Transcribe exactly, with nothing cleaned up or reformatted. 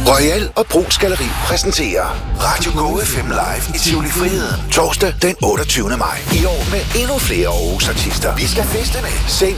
Royal og Brugs Galleri præsenterer Radio Go F M Live i Tivoli Friheden. Torsdag den otteogtyvende maj. I år med endnu flere Aarhus artister. Vi skal feste med Saint